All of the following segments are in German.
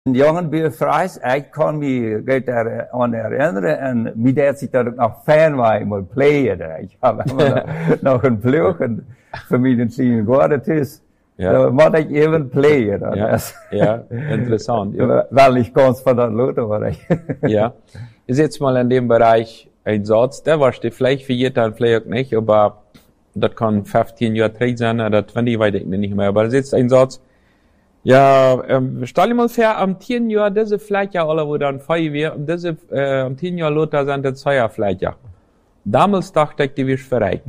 Een jongen befreis, ik kan me goed aan herinneren en mij deed zich dat ik nog fan was moet playen. Ik heb nog een ploeg en voor mij een zien geworden is. Ja. Dan moet ik even playen. Ja, ja, interessant. Ja. Wel nicht ganz von der Lotte war ich. Ja. Ist jetzt mal in dem Bereich ein Satz, der war vielleicht für jeden vielleicht auch nicht, aber das kann 15 Jahre zurück sein, oder 20, weiß ich nicht mehr, aber das ist jetzt ein Satz. Ja, stell dir mal vor, am 10 Jahr, diese Fläche alle, wo dann fei wir, diese, am 10 Jahr Lothar sind das 2 Fläche. Damals dachte ich, die wirst verreich.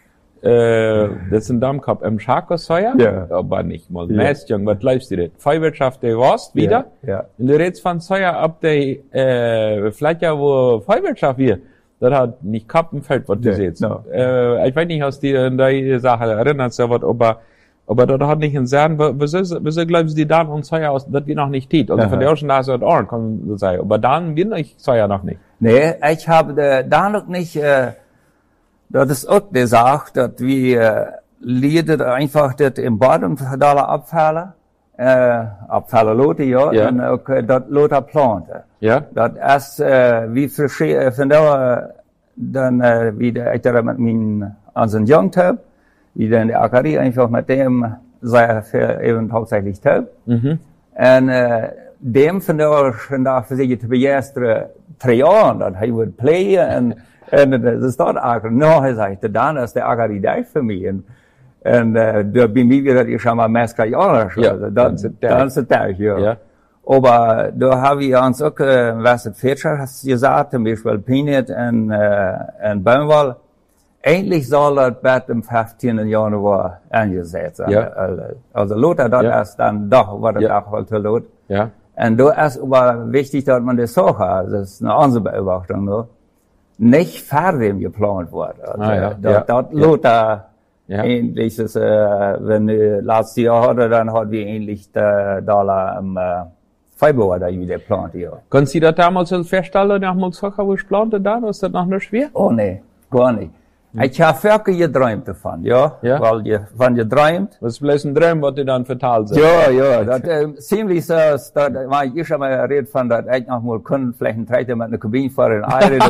Das sind Dammkopf im Schakossäuer, ja. Aber nicht mal. Ja. Meist, Jung, was läufst du das? Feuerwirtschaft, der warst wieder. Ja. Und du redest von Säuer ab der, Fläche, wo Feuerwirtschaft wir. Das hat nicht Kappenfeld, was du siehst. No. Ich weiß nicht, aus die Sache erinnerst, aber das hat nicht einen Sinn, wieso glaubst du dann und Säuer aus, das wir noch nicht tät? Also von der ersten Nase und Ohren kann das sein. Aber dann wir ich Säuer noch nicht. Nee, ich habe da noch nicht, das ist auch die Sache, dass wir lieden einfach das im Boden da abfallen, abfallen Lote, ja, und auch das Lote planten. Ja. Das ist, wie von da, dann, wie der, ich da mit meinen, unseren Jungen habe, wie dann die Akademie einfach mit dem, sei für eben hauptsächlich habe. Mhm. Und, dem von da, schon da für sich zu begeistern, 3 Jahre, dass er wird playen, und das ist dort auch, er sagte, dann ist der Akademie da für mich. Und da bin ich wieder, ich schon mal mehrere Jahre schon. Ja, dann ist das, ja. Aber da haben wir uns auch, was das Fischer hast gesagt, zum Beispiel Peanut und Baumwoll. Eigentlich soll das bis am 15. Januar angesetzt sein. Ja. Also Lothar, das ist dann doch, was das auch wohl zu Lot. Ja. Und da ist aber wichtig, dass man das so hat. Das ist eine andere Beobachtung, no? Nicht vor dem geplant wurde. Also, das Lothar, ähnlich ist, wenn letztes Jahr hatte, dann hat wir ähnlich da am Februar da wieder geplant, ja. Können Sie das damals feststellen, nach mal Zucker, wo ich plante, dann ist das noch nicht schwer? Oh, nee, gar nicht. Ich habe wirklich geträumt davon, ja. Weil wenn ihr träumt. Das ist bloß ein Traum, was die dann verteilt sind. Ja, das, ziemlich so, da war ich schon mal redet von, dass ich noch mal können, vielleicht ein Treiter mit einer Kabine fahren,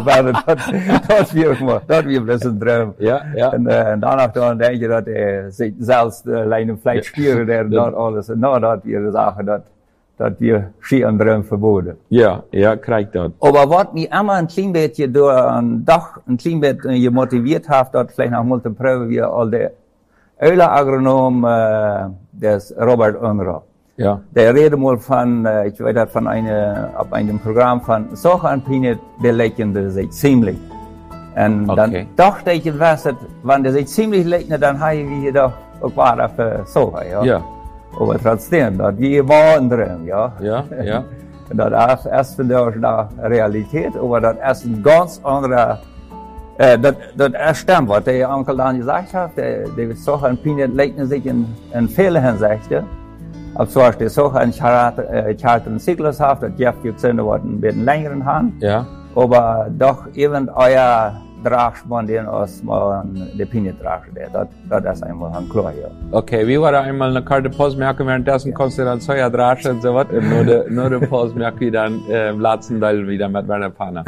das wir bloß ein Traum. Ja. Und danach dann denke ich, dass sich selbst, alleine vielleicht spüren, der dort alles, dass wir Sachen, dass wir Ski und Traum verboten. Ja, kriegt das. Aber was mich immer ein klein bisschen doch ein klein bisschen motiviert hat, dass vielleicht noch mal zu prüfen, wie all der Öle-Agronom, des Robert Unruh. Ja. Der redet mal von, ich weiß das von auf einem Programm von Soja und Peanut, der lecken sich ziemlich. Und dann dachte ich, wenn der sich ziemlich lecken, dann haben wir doch auch was für Soja, ja. Ja. Aber trotzdem, das wir waren drin, ja. Ja. Das ist von der Realität, aber das ist ein ganz anderer, das stimmt, was der Onkel dann gesagt hat, der Soja und Peanut legen sich in vielen Hinsichten. Ob zum Beispiel Soja einen charteren Zyklus hat, das gibt jetzt ein bisschen längeren Hand. Ja. Aber doch eben euer Dragsmann, den aus der Peanut Drags, das ist einmal ein klar, ja. Okay, wie war da einmal eine Karte Pause merken, währenddessen kannst du dann Soja Drags und so was, und nur die Pause merken, wie dann im letzten Teil wieder mit Werner Panner.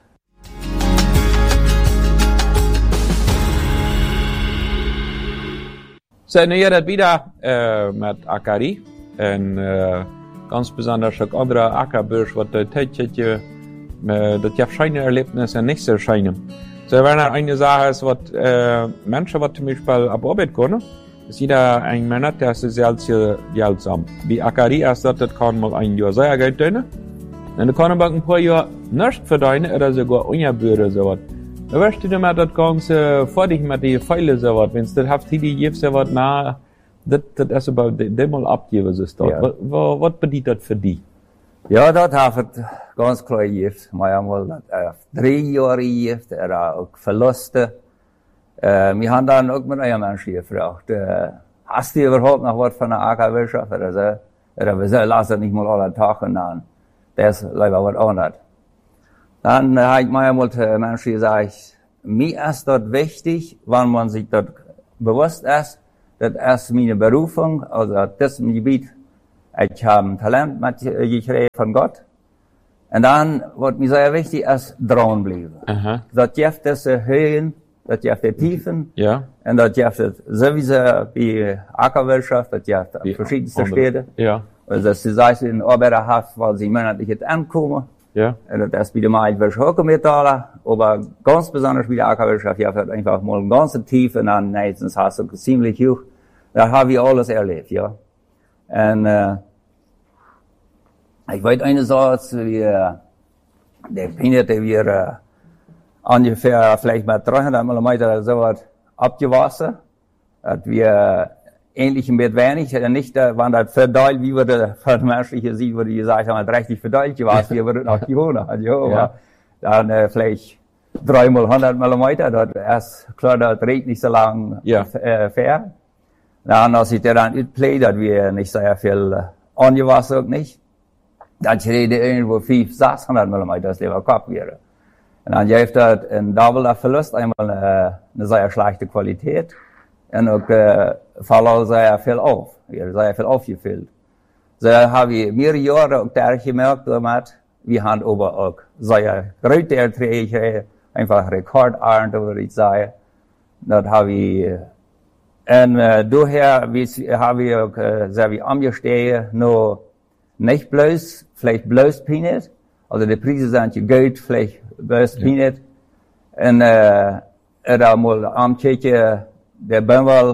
So, nu das wieder mit Akari, und ganz besonders auch andere Ackerbörse, was das ja scheine Erlebnisse und nicht so scheine. So, wenn eine Sache ist, was Menschen, was zum Beispiel ab Arbeit können, ist jeder ein Mann, der ist sehr geldsam. Wie Akari ist das kann mal ein Jahr sehr Geld verdienen. Und dann kann man ein paar Jahre nicht verdienen, oder sogar ungebühren, so was. Da wirst du dir mal das Ganze vor dich mit die Pfeile, so was. Wenn es das habt, die gibst, so was, na, das ist aber dem mal abgeben, so ist das. Ja. Was bedeutet das für dich? Ja, dat heeft het ganz klar gegeven. Maar eenmaal dat 3 Jahre gegeven, er ook verlusten. Wir haben dann auch mit einem Menschen gefragt, hast du überhaupt noch was von der Ackerwirtschaft? Oder so? Oder wieso lass das nicht mal alle Tage an? Das ist leider was anderes. Dann habe ich mir einmal zu einem Menschen gesagt, mir ist das wichtig, wenn man sich das bewusst ist, das ist meine Berufung, also das Gebiet, Ich habe ein Talent gekriegt von Gott. Und dann, was mir sehr wichtig ist, dranbleiben. Aha. Dat geeft diese Höhen, dat geeft die Tiefen. Ja. Und dat geeft het sowieso bei Ackerwirtschaft, dat geeft op verschiedenste Städte. Ja. Also, dass sie sich in Arbeit hat, weil sie monatlich jetzt ankommen. Ja. Und das ist bei der Marktwirtschaft auch mitteilen. Aber ganz besonders bei der Ackerwirtschaft, ja, hat einfach mal ganz tief und dann meistens hast du ziemlich hoch. Da habe ich alles erlebt, ja. Und, ich weiß eine Sache, der Peanut, der wir, ungefähr vielleicht mal 300 Millimeter so was abgewaschen, dass wir ähnlich mit wenig, nicht, waren das verteilt, wie wir das von menschlichen sieht, wo die gesagt haben, richtig verteilt gewaschen, wir würden auch gewohnt, ja. Dann, vielleicht 300 Millimeter, das ist klar, das regnet nicht so lang, fair. Dann, als ich dann utplay, dass wir nicht sehr viel angewaschen auch nicht. Dann rede ich irgendwo 500, 600 Millimeter, das lieber Kopf wäre. Und dann gibt das ein doubler Verlust, einmal eine sehr schlechte Qualität. Und auch, fallen sehr viel auf. Sehr viel aufgefüllt. So habe ich mehrere Jahre auch da gemerkt, wir haben aber auch sehr große Erträge, einfach Rekordernte, würde ich sagen. Das habe ich, und, daher habe ich auch, sehr wie angestellt, nur nicht bloß, vielleicht bloß Peanut. Also die Preise sind ja gut, vielleicht bloß Peanut. Und, da mal ankicken, der Bömmel,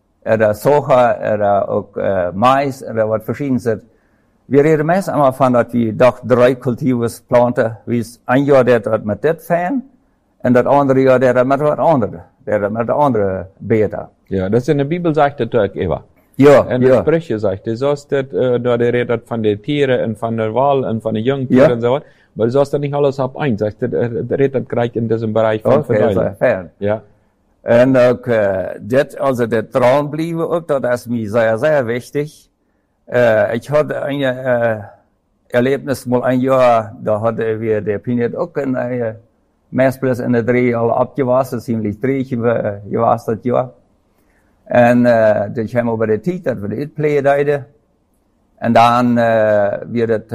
Soja, auch, Mais, was verschiedenes. Wir reden meist einmal von, dass wir doch 3 Kultivs planten, wie es ein Jahr der mit das fahren, und das andere Jahr der mit was anderes, der mit andere Beete. Ja, das in der Bibel sagt das auch immer. Ja, En de Sprüche sagt, du sollst das, da der redet von den Tieren und von der Wahl und von den Jungtieren und so was, aber du sollst das nicht alles auf eins, sagt, der redet gleich in diesem Bereich von Verteilen. Ja. Und auch, also der dranbleiben auch, das ist mir sehr, sehr wichtig. Ich hatte ein Erlebnis mal ein Jahr, da hatten wir der Peanut auch in Messplatz in der Dreh alle abgewaschen, ziemlich dreckig gewaschen das Jahr. En toen kwam over de tijd dat we de uitplay deden. En dan werd het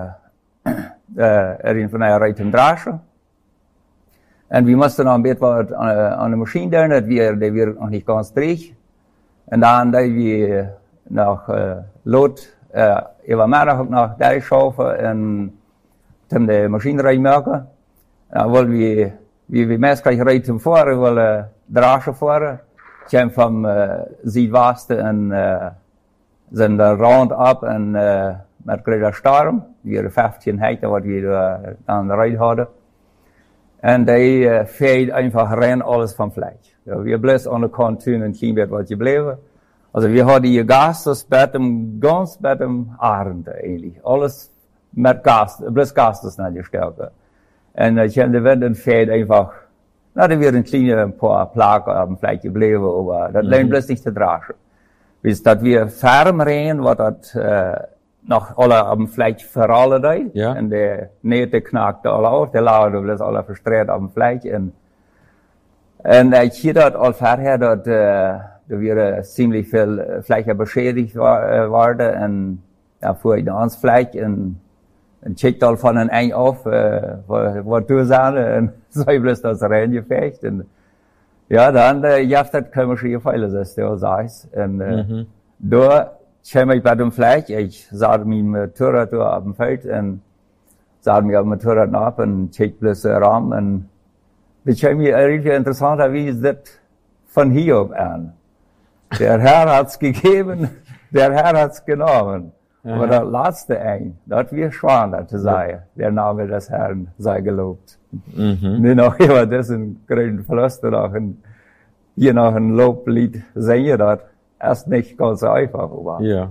erin van een rijden dragen. En we moesten dan een beetje wat aan de machine doen, dat werd nog niet ganz dreig. En dan deden we nog lood, middag ook nog daar schaven en toen de machine rijden maken. Dan wilden we meestal rijden voren, willen dragen voren. Kwam van Südwesten en zijn de rand op en met grote storm. Die waren 15 hectare wat we aan de rij hadden. En die veed einfach rein alles van vlees. Ja, we bleven aan de kant toen en geen werd wat gebleven. Also we hadden hier gastos ganz bij dem Arend eigenlijk. Alles met gas, bloß gastos naar je sterken. En ik heb de wind en veed einfach. Na, da wären kleine paar Plagen am Fleisch geblieben, aber das lernt bloß nicht zu draschen. Bis dat wir ferm rein, was dat noch alle am Fleisch verrallen da. Und der Nähte knackte alle auf, der lauerte bloß alle verstreut am Fleisch. Und ich hier dat all vorher, dat da wäre ziemlich viel Fleisch beschädigt worden, und da fuhr ich ans Fleisch und checkt al van een eind af, wat toen zijn, en zei bloß das reingefecht, en ja, dan, jaft dat commerciële feilen, zoals je al zei, en daar kwam ik bij dem Fleisch, ik zat mijn motorrad door op dem veld, en zat mij op mijn motorrad op, en checkt bloß ram, en dat kwam je really interessant, wie is dat van hier op aan. Der Herr hat's gegeben, der Herr hat's genommen. Aber das letzte ein, das wir schwanger zu sein, der Name des Herrn sei gelobt. Nicht noch immer, das ist ein grünen Verlust, hier noch ein Loblied singen, das ist nicht ganz so einfach. Ja.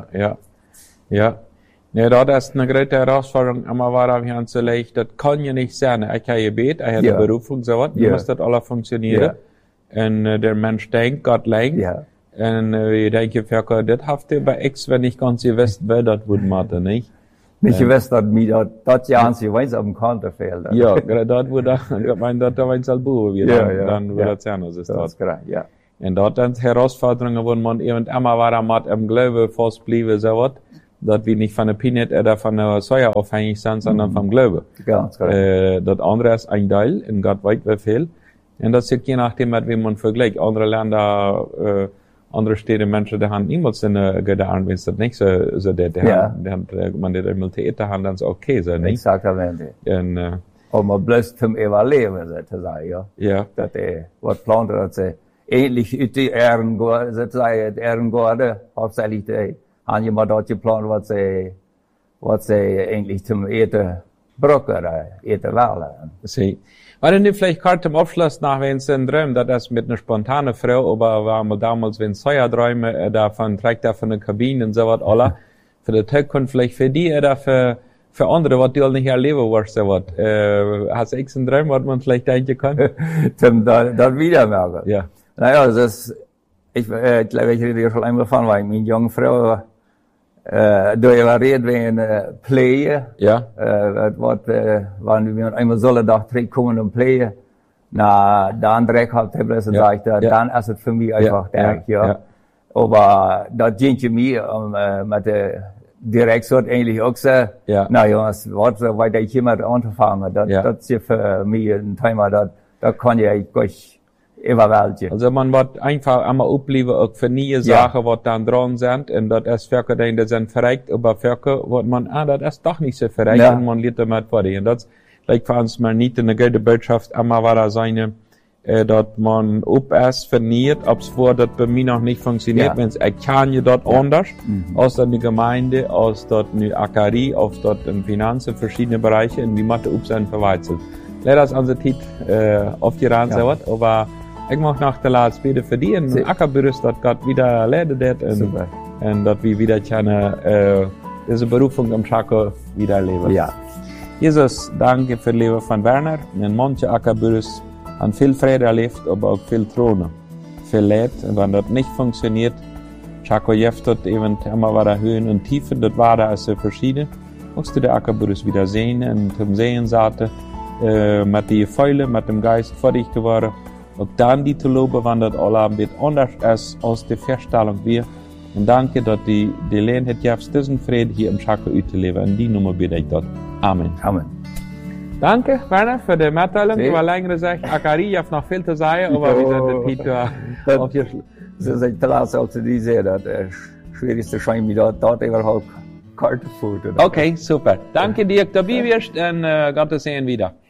Nee, das ist eine große Herausforderung, aber war wir haben zu leicht, das kann ja nicht sein. Ich habe Gebet, ich habe eine Berufung, so was, muss das alles funktionieren. Und der Mensch denkt, Gott lenkt. En ich denke, für das haft ihr bei X, wenn ich ganz gewusst wer das would machen, nicht? Nicht gewusst, dass mir das ja ans Weins auf dem Konto fehlt. Ja, das wurde, ich meine, das Weins al Buch wieder, dann wird das ja noch so. Das ist klar, ja. Und dort dann Herausforderungen, wo man eben immer war, am Glauben fast blieben, so was. dass wir nicht von der Peanut oder von der Soja abhängig sind, sondern vom Glauben. Ganz genau. Das andere ist ein Teil, in Gott weit wie viel. Und das ist je nachdem, mit wem man vergleicht. Andere Länder, andere Städte, Menschen, die haben niemals eine Gedanken, wenn es das nicht so man das immer zu eten haben, dann ist okay, so nicht? Exatamente. Und, om man blust hem evalueren, så te sige, ja. ja, Dat wat planten dat ze egentlig uit de æren går, så te sige, at æren går det, hoofdzakelijk det, han je maar dat je plan wat ze egentlig til eten bruger, eten wel. see. War denn vielleicht gerade zum Abschluss nach, wenn es ein Traum, dass das mit einer spontanen Frau, aber war mal damals, wenn Säuerträume, davon trägt er von der Kabine und so was, alle, für die Zukunft vielleicht für die, oder für andere, was du nicht erleben wirst, so was. Hast du einen Traum, was man vielleicht denken kann? Zum dat wiedermerken. Ja. Naja, das ist, ich glaube, ich rede hier schon einmal von, weil meine junge Frau, door je reed weer playen. Ja. Wanneer we eenmaal zullen dag terugkomen en playen, na dan direct had hebben ze gezegd, dan is het voor mij einfach direct, ja. Maar dat dient je mij met de direct soort eigenlijk ook zo, nou jongens, wat zo weiter hier met aan te vangen, dat is voor mij een thema, dat kan je eigenlijk überwältigen. Also man wird einfach einmal aufleben, auch für neue Sachen, was dann dran sind, und das ist Völker, die sind verreckt, aber Völker, wo man, das ist doch nicht so verreckt, und man lernt damit weiter. Und das, vielleicht für uns mal nicht eine gute Botschaft, einmal war da seine, dass man ist verniert, ob's vor, das bei mir noch nicht funktioniert, wenn es kann je dort anders, aus der Gemeinde, aus dort eine Akari, aus dort in Finanzen, verschiedene Bereiche, in wie Mathe sein verweizelt. Leider ist unsere Zeit, auf die Rand aber ich mag nach der Laats beten für die und Ackerbürst, dass Gott wieder ledet hat und dass wir wieder diese Berufung am Schako wieder leben. Ja. Jesus, danke für das Leben von Werner. In manche Ackerbürst an viel Friede erlebt, aber auch viel Throne, viel Leid. Und wenn das nicht funktioniert, Schako jeftet eben immer wieder Höhen und Tiefen, das war da also verschieden. Musst du der Ackerbürst wieder sehen und zum Sehen sagte, mit die Fäule, mit dem Geist vor dich geworden. Und dann die zu loben, wann das alle wird anders ist, aus der Feststellung wir. Und danke, dass die Lehn hat jetzt diesen Frieden hier im Schako zu leben. Und die Nummer bitte ich dort. Amen. Amen. Danke, Werner, für die Mitteilung. Über längere gesagt, Akari, ich habe noch viel zu sagen, aber wie das Titel auf hier das ist echt klar, als die sehen, das schwierigste scheint mir dort überhaupt kalt zu fühlen. Okay, super. Danke dir, dass du bist und Gott sehen wieder.